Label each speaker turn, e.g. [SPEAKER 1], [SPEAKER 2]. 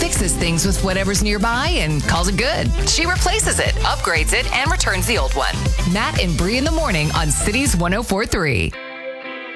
[SPEAKER 1] fixes things with whatever's nearby and calls it good. She replaces it, upgrades it, and returns the old one. Matt and Bree in the morning on Cities 104.3.